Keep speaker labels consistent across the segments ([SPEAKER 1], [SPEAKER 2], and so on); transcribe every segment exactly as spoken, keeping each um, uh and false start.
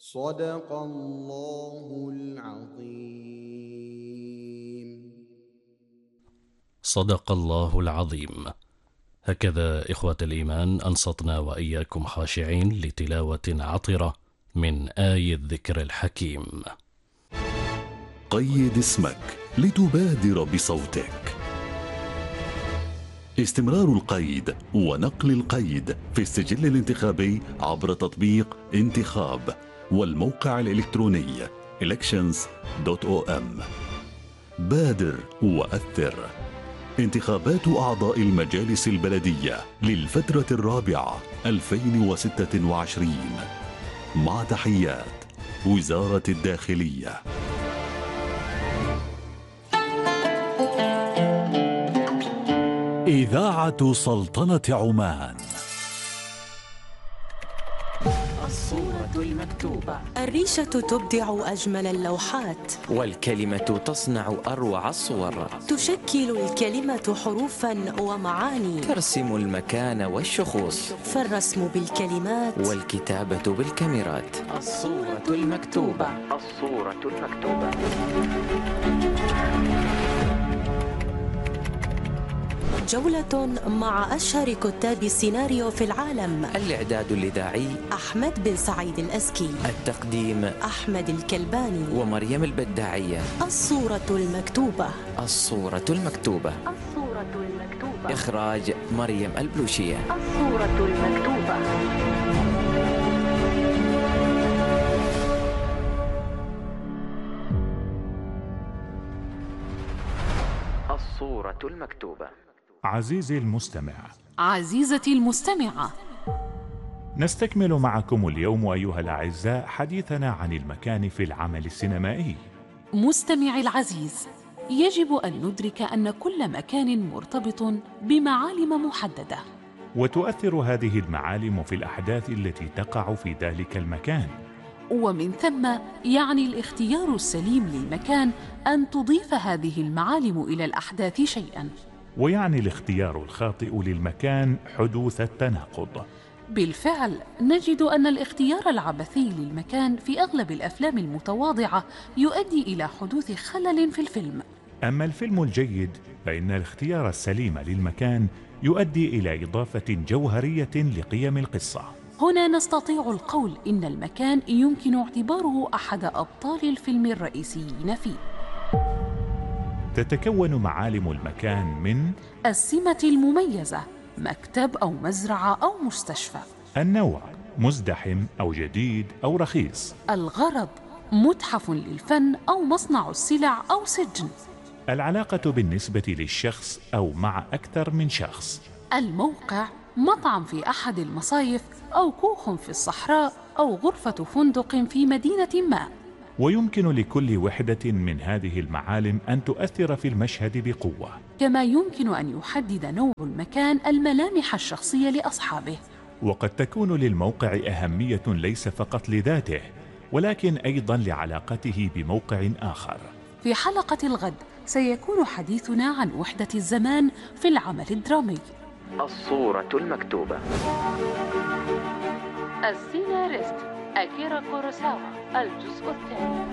[SPEAKER 1] صدق الله العظيم.
[SPEAKER 2] صدق الله العظيم. هكذا إخوة الإيمان أنصتنا وإياكم خاشعين لتلاوة عطرة من آي الذكر الحكيم.
[SPEAKER 3] قيد اسمك لتبادر بصوتك. استمرار القيد ونقل القيد في السجل الانتخابي عبر تطبيق انتخاب والموقع الإلكتروني elections دوت او ام. بادر وأثر. انتخابات أعضاء المجالس البلدية للفترة الرابعة ألفين وستة وعشرين. مع تحيات وزارة الداخلية.
[SPEAKER 4] إذاعة سلطنة عمان.
[SPEAKER 5] الصورة المكتوبة.
[SPEAKER 6] الريشة تبدع أجمل اللوحات،
[SPEAKER 5] والكلمة تصنع أروع الصور.
[SPEAKER 6] تشكل الكلمة حروفا ومعاني،
[SPEAKER 5] ترسم المكان والشخوص،
[SPEAKER 6] فالرسم بالكلمات
[SPEAKER 5] والكتابة بالكاميرات. الصورة المكتوبة. الصورة المكتوبة.
[SPEAKER 6] جولة مع أشهر كتاب السيناريو في العالم.
[SPEAKER 5] الإعداد الإذاعي
[SPEAKER 6] أحمد بن سعيد الأزكي.
[SPEAKER 5] التقديم
[SPEAKER 6] أحمد الكلباني
[SPEAKER 5] ومريم البداعية.
[SPEAKER 6] الصورة المكتوبة.
[SPEAKER 5] الصورة المكتوبة.
[SPEAKER 6] الصورة المكتوبة.
[SPEAKER 5] إخراج مريم البلوشية.
[SPEAKER 6] الصورة المكتوبة.
[SPEAKER 5] الصورة المكتوبة.
[SPEAKER 4] عزيزي المستمع،
[SPEAKER 7] عزيزتي المستمعة،
[SPEAKER 4] نستكمل معكم اليوم أيها الأعزاء حديثنا عن المكان في العمل السينمائي.
[SPEAKER 7] مستمعي العزيز، يجب أن ندرك أن كل مكان مرتبط بمعالم محددة،
[SPEAKER 4] وتؤثر هذه المعالم في الأحداث التي تقع في ذلك المكان،
[SPEAKER 7] ومن ثم يعني الاختيار السليم للمكان أن تضيف هذه المعالم إلى الأحداث شيئا،
[SPEAKER 4] ويعني الاختيار الخاطئ للمكان حدوث التناقض.
[SPEAKER 7] بالفعل نجد أن الاختيار العبثي للمكان في أغلب الأفلام المتواضعة يؤدي إلى حدوث خلل في الفيلم.
[SPEAKER 4] أما الفيلم الجيد فإن الاختيار السليم للمكان يؤدي إلى إضافة جوهرية لقيم القصة.
[SPEAKER 7] هنا نستطيع القول إن المكان يمكن اعتباره أحد أبطال الفيلم الرئيسيين فيه.
[SPEAKER 4] تتكون معالم المكان من
[SPEAKER 7] السمة المميزة، مكتب أو مزرعة أو مستشفى.
[SPEAKER 4] النوع، مزدحم أو جديد أو رخيص.
[SPEAKER 7] الغرض، متحف للفن أو مصنع السلع أو سجن.
[SPEAKER 4] العلاقة بالنسبة للشخص أو مع أكثر من شخص.
[SPEAKER 7] الموقع، مطعم في أحد المصايف أو كوخ في الصحراء أو غرفة فندق في مدينة ما.
[SPEAKER 4] ويمكن لكل وحدة من هذه المعالم أن تؤثر في المشهد بقوة.
[SPEAKER 7] كما يمكن أن يحدد نوع المكان الملامح الشخصية لأصحابه.
[SPEAKER 4] وقد تكون للموقع أهمية ليس فقط لذاته، ولكن أيضا لعلاقته بموقع آخر.
[SPEAKER 7] في حلقة الغد سيكون حديثنا عن وحدة الزمان في العمل الدرامي.
[SPEAKER 5] الصورة المكتوبة.
[SPEAKER 7] السيناريست أكيرا كوروساوا. الجزء الثاني.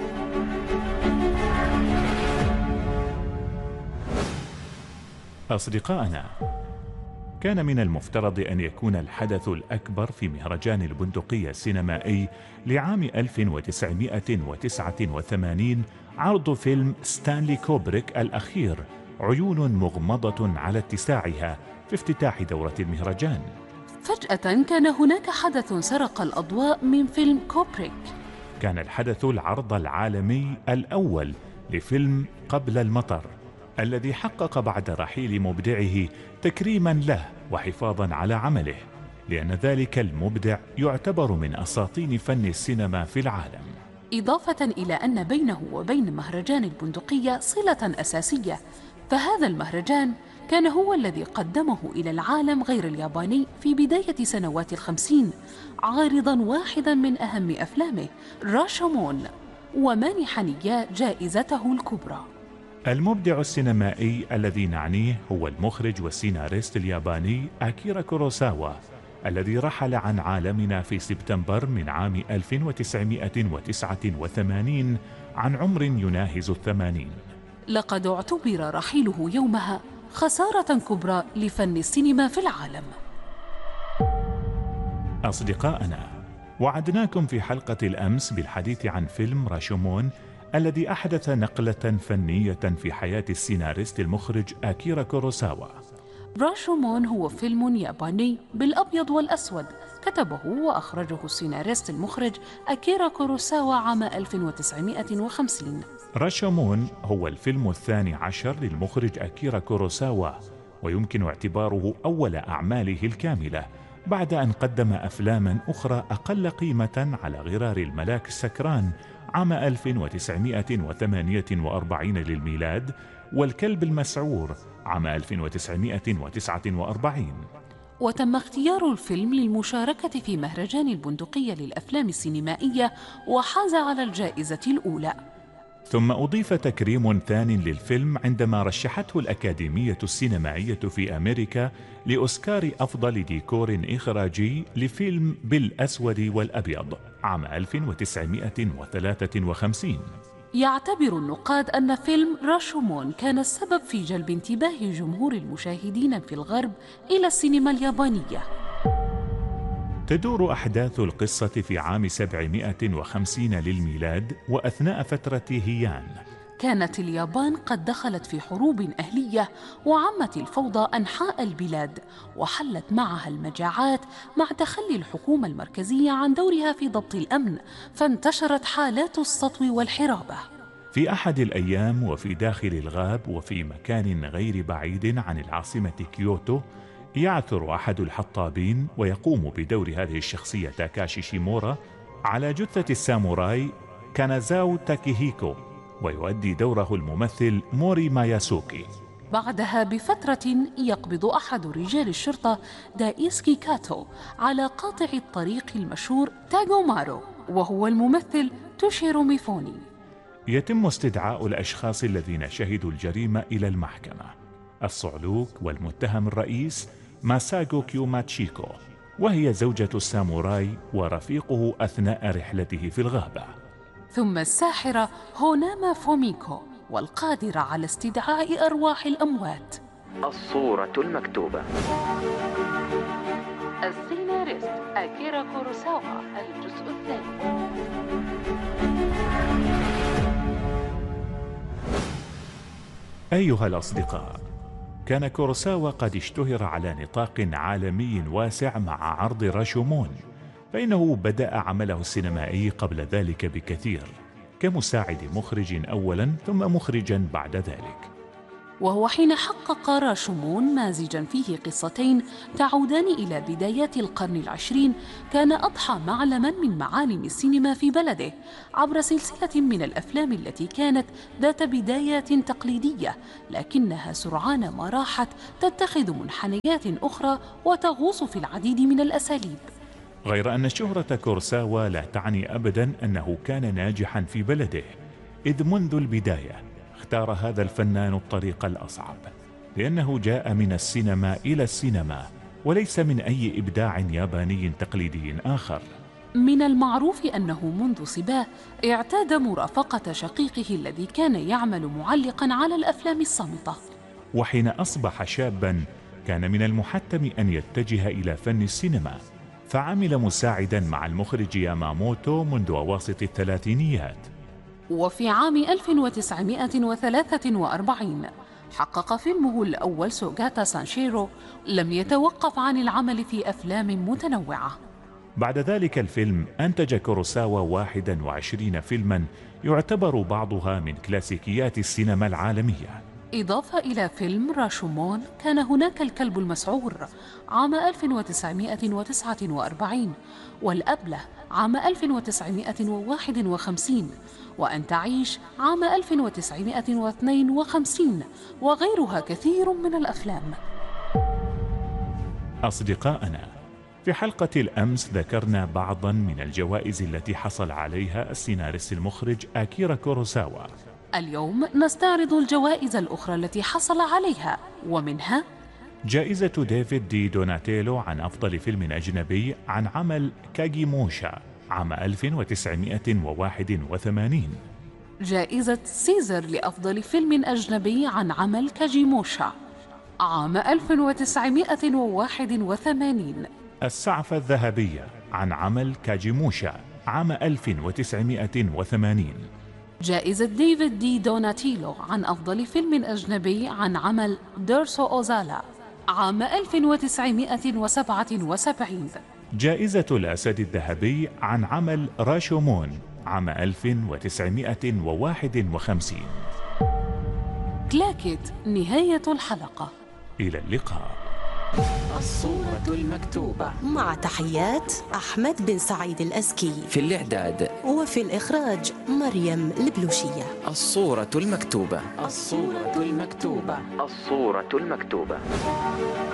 [SPEAKER 4] أصدقائنا، كان من المفترض أن يكون الحدث الأكبر في مهرجان البندقية السينمائي لعام ألف وتسعمائة وتسعة وثمانين عرض فيلم ستانلي كوبريك الأخير، عيون مغمضة على اتساعها، في افتتاح دورة المهرجان.
[SPEAKER 7] فجأة كان هناك حدث سرق الأضواء من فيلم كوبريك.
[SPEAKER 4] كان الحدث العرض العالمي الأول لفيلم قبل المطر، الذي حقق بعد رحيل مبدعه تكريما له وحفاظا على عمله، لأن ذلك المبدع يعتبر من أساطين فن السينما في العالم.
[SPEAKER 7] إضافة إلى أن بينه وبين مهرجان البندقية صلة أساسية، فهذا المهرجان كان هو الذي قدمه إلى العالم غير الياباني في بداية سنوات الخمسين، عارضا واحدا من أهم أفلامه راشومون، ومانحا إياه جائزته الكبرى.
[SPEAKER 4] المبدع السينمائي الذي نعنيه هو المخرج والسيناريست الياباني أكيرا كوروساوا، الذي رحل عن عالمنا في سبتمبر من عام ألف وتسعمائة وتسعة وثمانين عن عمر يناهز الثمانين.
[SPEAKER 7] لقد اعتبر رحيله يومها خسارة كبرى لفن السينما في العالم.
[SPEAKER 4] أصدقائنا، وعدناكم في حلقة الأمس بالحديث عن فيلم راشومون الذي أحدث نقلة فنية في حياة السيناريست المخرج أكيرا كوروساوا.
[SPEAKER 7] راشومون هو فيلم ياباني بالأبيض والأسود كتبه وأخرجه السيناريست المخرج أكيرا كوروساوا عام ألف وتسعمائة وخمسين.
[SPEAKER 4] راشومون هو الفيلم الثاني عشر للمخرج أكيرا كوروساوا، ويمكن اعتباره أول أعماله الكاملة بعد أن قدم أفلاما أخرى أقل قيمة على غرار الملاك السكران عام ألف وتسعمائة وثمانية وأربعين للميلاد، والكلب المسعور عام ألف وتسعمائة وتسعة وأربعين.
[SPEAKER 7] وتم اختيار الفيلم للمشاركة في مهرجان البندقية للأفلام السينمائية وحاز على الجائزة الأولى.
[SPEAKER 4] ثم أضيف تكريم ثان للفيلم عندما رشحته الأكاديمية السينمائية في أمريكا لأوسكار أفضل ديكور إخراجي لفيلم بالأسود والأبيض عام ألف وتسعمائة وثلاثة وخمسين.
[SPEAKER 7] يعتبر النقاد أن فيلم راشومون كان السبب في جلب انتباه جمهور المشاهدين في الغرب إلى السينما اليابانية.
[SPEAKER 4] تدور أحداث القصة في عام سبعمائة وخمسين للميلاد، وأثناء فترة هيان
[SPEAKER 7] كانت اليابان قد دخلت في حروب أهلية وعمت الفوضى أنحاء البلاد، وحلت معها المجاعات مع تخلي الحكومة المركزية عن دورها في ضبط الأمن، فانتشرت حالات السطو والحرابة.
[SPEAKER 4] في أحد الأيام وفي داخل الغاب وفي مكان غير بعيد عن العاصمة كيوتو، يعثر أحد الحطابين ويقوم بدور هذه الشخصية تاكاشي شيمورا على جثة الساموراي كانازاو تاكيهيكو، ويؤدي دوره الممثل موري ماياسوكي.
[SPEAKER 7] بعدها بفترة يقبض أحد رجال الشرطة دايسكي كاتو على قاطع الطريق المشهور تاغو مارو، وهو الممثل توشيرو ميفوني.
[SPEAKER 4] يتم استدعاء الأشخاص الذين شهدوا الجريمة إلى المحكمة: الصعلوك والمتهم الرئيس ماساغو كيوماتشيكو، وهي زوجة الساموراي ورفيقه أثناء رحلته في الغابة،
[SPEAKER 7] ثم الساحرة هوناما فوميكو، والقادرة على استدعاء أرواح الأموات.
[SPEAKER 5] الصورة المكتوبة.
[SPEAKER 7] السيناريست أكيرا كوروساوا، الجزء الثاني.
[SPEAKER 4] أيها الأصدقاء، كان كوروساوا قد اشتهر على نطاق عالمي واسع مع عرض راشومون، فإنه بدأ عمله السينمائي قبل ذلك بكثير كمساعد مخرج أولا ثم مخرجا بعد ذلك.
[SPEAKER 7] وهو حين حقق راشومون مازجا فيه قصتين تعودان إلى بدايات القرن العشرين، كان أضحى معلما من معالم السينما في بلده عبر سلسلة من الأفلام التي كانت ذات بدايات تقليدية، لكنها سرعان ما راحت تتخذ منحنيات أخرى وتغوص في العديد من الأساليب.
[SPEAKER 4] غير أن شهرة كوروساوا لا تعني أبدا أنه كان ناجحا في بلده، إذ منذ البداية اختار هذا الفنان الطريق الأصعب، لأنه جاء من السينما إلى السينما وليس من أي إبداع ياباني تقليدي آخر.
[SPEAKER 7] من المعروف أنه منذ صباه اعتاد مرافقة شقيقه الذي كان يعمل معلقا على الأفلام الصامتة،
[SPEAKER 4] وحين أصبح شابا كان من المحتم أن يتجه إلى فن السينما، فعمل مساعدا مع المخرج ياماموتو منذ أواسط الثلاثينيات.
[SPEAKER 7] وفي عام ألف وتسعمائة وثلاثة وأربعين حقق فيلمه الأول سوغاتا سانشيرو لم يتوقف عن العمل في أفلام متنوعة.
[SPEAKER 4] بعد ذلك الفيلم أنتج كوروساوا واحدا وعشرين فيلما يعتبر بعضها من كلاسيكيات السينما العالمية.
[SPEAKER 7] إضافة إلى فيلم راشومون كان هناك الكلب المسعور عام ألف وتسعمائة وتسعة وأربعين، والأبله عام ألف وتسعمائة وواحد وخمسين، وأن تعيش عام ألف وتسعمائة واثنين وخمسين، وغيرها كثير من الأفلام.
[SPEAKER 4] أصدقائنا، في حلقة الأمس ذكرنا بعضا من الجوائز التي حصل عليها السيناريست المخرج أكيرا كوروساوا.
[SPEAKER 7] اليوم نستعرض الجوائز الأخرى التي حصل عليها، ومنها
[SPEAKER 4] جائزة ديفيد دي دوناتيلو عن أفضل فيلم أجنبي عن عمل كاجيموشا عام ألف وتسعمائة وواحد وثمانين.
[SPEAKER 7] جائزة سيزر لأفضل فيلم أجنبي عن عمل كاجيموشا عام ألف وتسعمائة وواحد وثمانين.
[SPEAKER 4] السعفة الذهبية عن عمل كاجيموشا عام ألف وتسعمائة وثمانين.
[SPEAKER 7] جائزة ديفيد دي دوناتيلو عن أفضل فيلم أجنبي عن عمل ديرسو أوزالا عام ألف وتسعمائة وسبعة وسبعين.
[SPEAKER 4] جائزة الأسد الذهبي عن عمل راشومون عام ألف وتسعمائة وواحد وخمسين.
[SPEAKER 7] كلاكيت نهاية الحلقة.
[SPEAKER 4] إلى اللقاء.
[SPEAKER 5] الصورة المكتوبة
[SPEAKER 6] مع تحيات أحمد بن سعيد الأزكي،
[SPEAKER 5] في الإعداد
[SPEAKER 6] وفي الإخراج مريم البلوشية.
[SPEAKER 5] الصورة المكتوبة الصورة المكتوبة الصورة المكتوبة